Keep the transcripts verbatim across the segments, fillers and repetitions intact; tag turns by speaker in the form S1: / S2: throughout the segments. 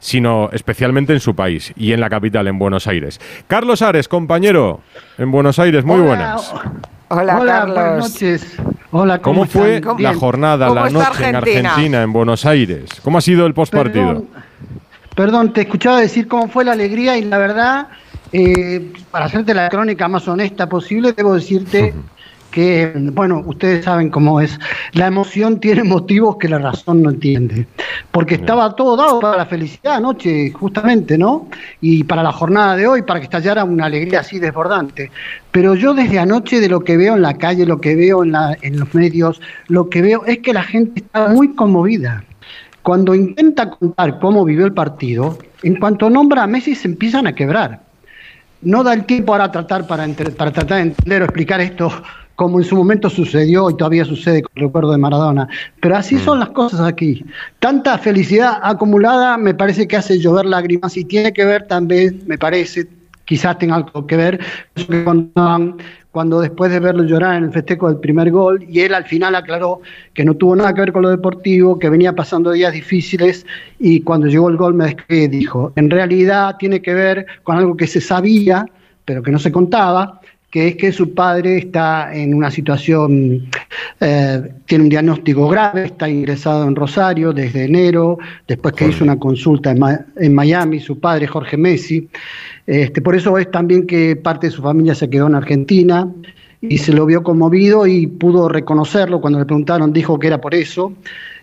S1: sino especialmente en su país y en la capital, en Buenos Aires. Carlos Ares, compañero, en Buenos Aires, muy
S2: Hola.
S1: buenas.
S2: Hola,
S3: Hola,
S2: Carlos.
S3: buenas noches. Hola, ¿cómo,
S1: ¿Cómo fue
S3: están?
S1: la
S3: Bien.
S1: jornada,
S2: ¿Cómo
S1: la
S2: está
S1: noche en
S2: Argentina?
S1: Argentina, en Buenos Aires? ¿Cómo ha sido el postpartido?
S3: Perdón, perdón, te escuchaba decir cómo fue la alegría y la verdad, eh, para hacerte la crónica más honesta posible, debo decirte que, bueno, ustedes saben cómo es. La emoción tiene motivos que la razón no entiende. Porque estaba todo dado para la felicidad anoche, justamente, ¿no? Y para la jornada de hoy, para que estallara una alegría así desbordante. Pero yo desde anoche, de lo que veo en la calle, lo que veo en, la, en los medios, lo que veo es que la gente está muy conmovida. Cuando intenta contar cómo vivió el partido, en cuanto nombra a Messi se empiezan a quebrar. No da el tiempo ahora a tratar para, entre, para tratar de entender o explicar esto como en su momento sucedió y todavía sucede con el recuerdo de Maradona. Pero así son las cosas aquí. Tanta felicidad acumulada me parece que hace llover lágrimas y tiene que ver también, me parece, quizás tenga algo que ver, cuando, cuando después de verlo llorar en el festejo del primer gol, y él al final aclaró que no tuvo nada que ver con lo deportivo, que venía pasando días difíciles, y cuando llegó el gol me describió y dijo, en realidad tiene que ver con algo que se sabía, pero que no se contaba, que es que su padre está en una situación, eh, tiene un diagnóstico grave, está ingresado en Rosario desde enero, después que hizo una consulta en, Ma- en Miami, su padre Jorge Messi. Este, por eso es también que parte de su familia se quedó en Argentina y se lo vio conmovido y pudo reconocerlo. Cuando le preguntaron dijo que era por eso.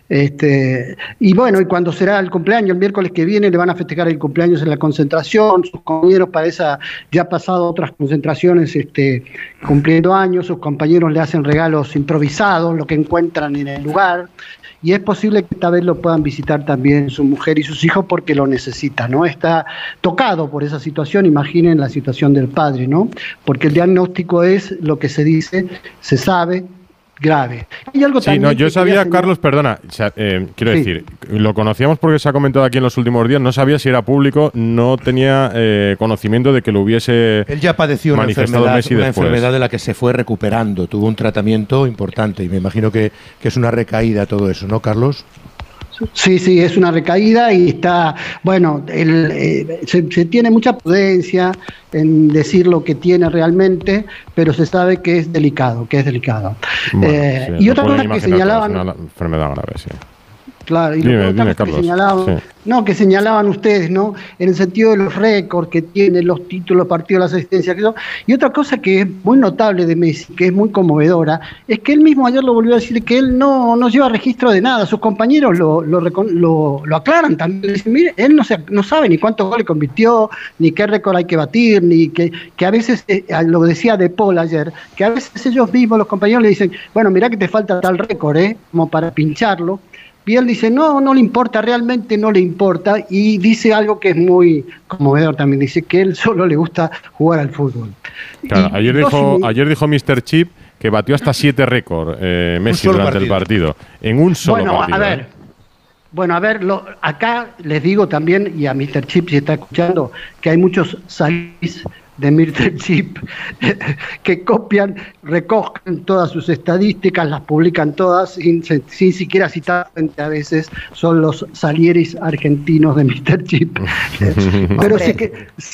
S3: Este, y bueno, y cuando será el cumpleaños, el miércoles que viene le van a festejar el cumpleaños en la concentración, sus compañeros para esa, ya ha pasado otras concentraciones este, cumpliendo años, sus compañeros le hacen regalos improvisados, lo que encuentran en el lugar, y es posible que esta vez lo puedan visitar también su mujer y sus hijos porque lo necesitan, ¿no? Está tocado por esa situación, imaginen la situación del padre, ¿no? Porque el diagnóstico es lo que se dice, se sabe, grave. Hay algo
S1: Sí, no, yo sabía, Carlos, perdona, o sea, eh, quiero sí. decir, lo conocíamos porque se ha comentado aquí en los últimos días, no sabía si era público, no tenía eh, conocimiento de que lo hubiese
S4: Él ya padeció una, enfermedad,
S1: Messi
S4: una
S1: después.
S4: enfermedad de la que se fue recuperando, tuvo un tratamiento importante y me imagino que, que es una recaída todo eso, ¿no, Carlos?
S3: Sí, sí, es una recaída y está, bueno, el, eh, se, se tiene mucha prudencia en decir lo que tiene realmente, pero se sabe que es delicado, que es delicado.
S1: Bueno,
S3: eh,
S1: sí,
S3: y
S1: no
S3: otra cosa que señalaban...
S1: Es una enfermedad grave, sí.
S3: Claro, y
S1: dime,
S3: lo
S1: dime,
S3: que
S1: Carlos.
S3: señalaban,
S1: Sí.
S3: no, que señalaban ustedes, ¿no? En el sentido de los récords que tiene, los títulos, partidos, las asistencias, que eso. Y otra cosa que es muy notable de Messi, que es muy conmovedora, es que él mismo ayer lo volvió a decir que él no, no lleva registro de nada. Sus compañeros lo, lo, lo, lo aclaran también. Dicen, mire, él no, se, no sabe ni cuántos goles convirtió, ni qué récord hay que batir, ni que, que a veces, eh, lo decía De Paul ayer, que a veces ellos mismos, los compañeros, le dicen, bueno, mirá que te falta tal récord, ¿eh? Como para pincharlo. Y él dice, no, no le importa, realmente no le importa, y dice algo que es muy conmovedor también, dice que él solo le gusta jugar al fútbol.
S1: Claro,
S3: y
S1: ayer, dijo, ayer dijo míster Chip que batió hasta siete récords eh, Messi durante partido. el partido, en un solo
S3: bueno,
S1: partido.
S3: A ver,
S1: ¿eh?
S3: Bueno, a ver, lo, acá les digo también, y a míster Chip si está escuchando, que hay muchos salís de míster Chip que copian, recogen todas sus estadísticas, las publican todas sin, sin siquiera citar a veces, son los salieris argentinos de míster Chip. Pero sí que...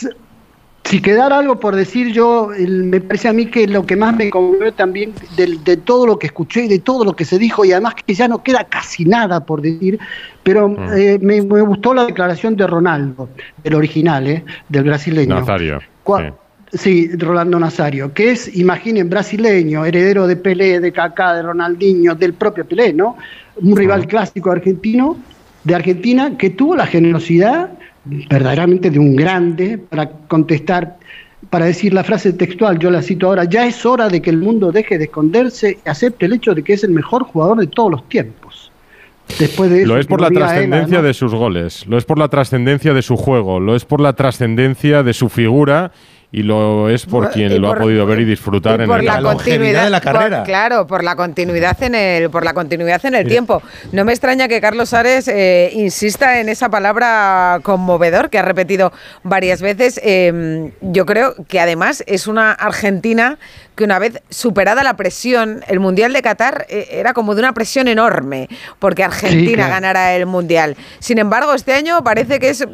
S3: Si quedara algo por decir, yo el, me parece a mí que lo que más me conmovió también de, de todo lo que escuché y de todo lo que se dijo, y además que ya no queda casi nada por decir, pero mm. eh, me, me gustó la declaración de Ronaldo, del original, eh, del brasileño.
S1: Nazario.
S3: Cu- sí. sí, Rolando Nazario, que es, imaginen, brasileño, heredero de Pelé, de Kaká, de Ronaldinho, del propio Pelé, ¿no? Un rival mm. clásico argentino, de Argentina, que tuvo la generosidad verdaderamente de un grande para contestar, para decir la frase textual, yo la cito ahora, ya es hora de que el mundo deje de esconderse y acepte el hecho de que es el mejor jugador de todos los tiempos. Después de eso,
S1: lo es por la trascendencia de sus goles, lo es por la trascendencia de su juego, lo es por la trascendencia de su figura y lo es por quien
S2: y
S1: lo
S2: por,
S1: ha podido ver y disfrutar
S2: y
S1: en
S2: por
S1: el
S2: la
S1: campo.
S2: continuidad
S4: de la carrera.
S2: Por, claro, por la continuidad en el, por la continuidad en el Mira. tiempo. No me extraña que Carlos Ares eh, insista en esa palabra conmovedor que ha repetido varias veces. Eh, yo creo que además es una Argentina que una vez superada la presión, el Mundial de Qatar eh, era como de una presión enorme porque Argentina sí, claro. ganara el Mundial. Sin embargo, este año parece que es